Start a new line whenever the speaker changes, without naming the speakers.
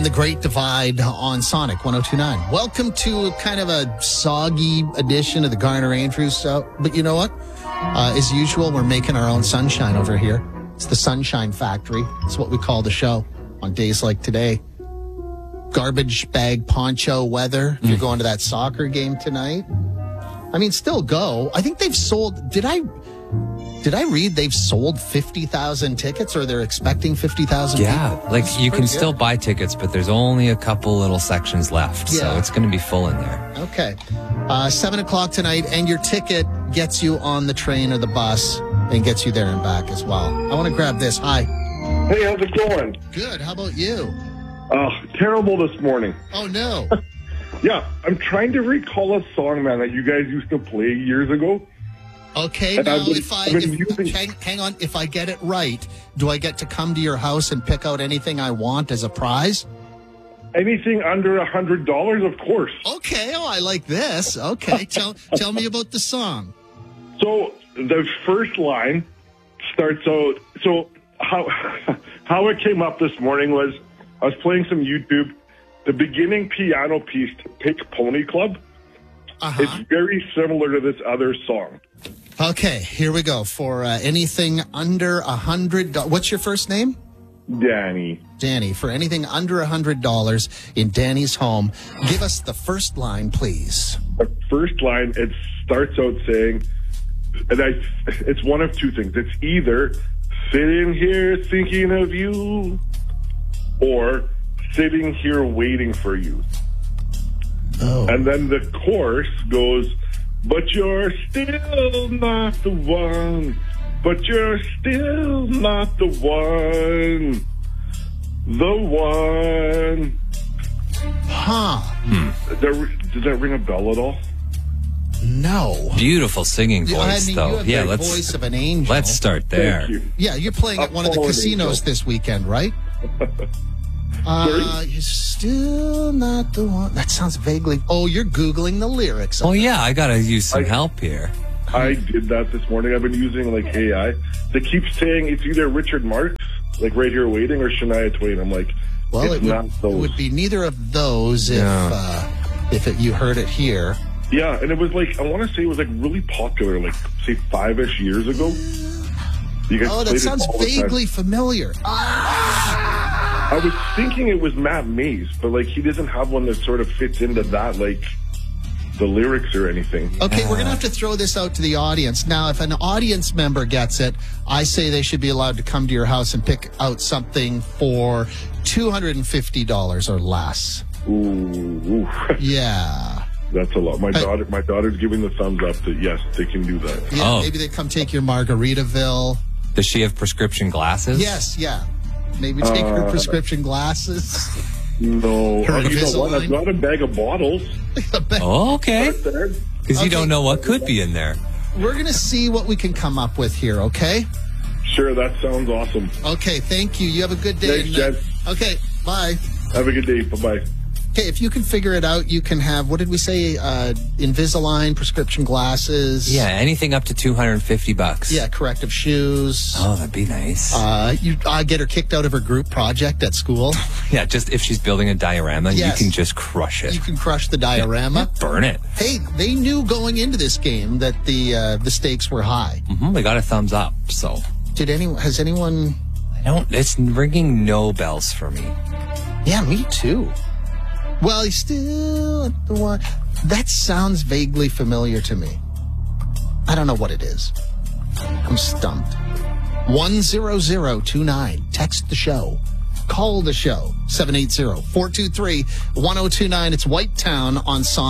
on The Great Divide on Sonic 102.9. Welcome to kind of a soggy edition of the Garner Andrews show. But you know what? As usual, we're making our own sunshine over here. It's the Sunshine Factory. It's what we call the show on days like today. Garbage bag poncho weather. If you're going to that soccer game tonight. I mean, still go. I think they've sold... Did I read they've sold 50,000 tickets, or they're expecting 50,000
Yeah,
people?
like
That's
you can
pretty
still
good.
buy tickets, but there's only a couple little sections left, so
Yeah.
it's going to be full in there.
Okay. 7 o'clock tonight, and your ticket gets you on the train or the bus and gets you there and back as well. I want to grab this. Hi.
Hey, how's it going?
Good. How about you?
Terrible this morning.
Oh, no.
Yeah, I'm trying to recall a song, man, that you guys used to play years ago.
Okay,
And
now
I've been using-
hang on, if I get it right, do I get to come to your house and pick out anything I want as a prize?
Anything under $100, of course.
Okay, I like this. Okay, tell me about the song.
So the first line starts out. So how it came up this morning was I was playing some YouTube. The beginning piano piece to Pick Pony Club.
Uh-huh.
It's very similar to this other song.
Okay, here we go. For anything under $100, what's your first name?
Danny.
Danny. For anything under $100 in Danny's home, give us the first line, please.
The first line, it starts out saying, it's one of two things. It's either sitting here thinking of you or sitting here waiting for you.
Oh.
And then the chorus goes, but you're still not the one. But you're still not the one. The one.
Huh.
Does that ring a bell at all?
No.
Beautiful singing voice,
I mean,
though.
you have
Yeah,
the voice of an angel.
let's start there.
Thank you.
Yeah, you're playing at one of the
Apologies,
casinos
Joe.
this weekend, right? You're still not the one. That sounds vaguely... Oh, you're Googling the lyrics.
Oh, yeah, I got to use some help here.
I did that this morning. I've been using like AI. They keep saying it's either Richard Marx, like Right Here Waiting, or Shania Twain. I'm like,
Well,
it's not
it
those.
would be neither of those if you heard it here.
Yeah, and it was like, I want to say it was like really popular, like say 5-ish years ago. You guys
Oh,
played
that
it
sounds
all the time.
vaguely familiar.
I was thinking it was Matt Mays, but like he doesn't have one that sort of fits into that, like the lyrics or anything.
Okay, we're going to have to throw this out to the audience. Now, if an audience member gets it, I say they should be allowed to come to your house and pick out something for $250 or less.
Ooh.
Yeah.
That's a lot. My daughter's giving the thumbs up that yes, they can do that.
Yeah,
Oh.
maybe they come take your Margaritaville.
Does she have prescription glasses?
Yes, yeah. Maybe take her prescription glasses.
No,
Her
you know what?
Invisalign?
I've got a bag of bottles.
Oh, okay.
Right there.
Because you
Okay.
don't know what could be in there.
We're going to see what we can come up with here, okay?
Sure, that sounds awesome.
Okay, thank you. You have a good day.
Thanks, Jen.
Okay, bye.
Have a good day. Bye-bye.
Okay, if you can figure it out, you can have, what did we say? Invisalign, prescription glasses.
Yeah, anything up to $250.
Yeah, corrective shoes.
Oh, that'd be nice.
You get her kicked out of her group project at school.
Yeah, just if she's building a diorama,
Yes.
you can just crush it.
You can crush the diorama.
Burn it.
Hey, they knew going into this game that the stakes were high.
We got a thumbs up, so.
Has anyone...
It's ringing no bells for me.
Yeah, me too. Well, he's still the one. That sounds vaguely familiar to me. I don't know what it is. I'm stumped. 10029. Text the show. Call the show. 780-423-1029. It's White Town on Sonic.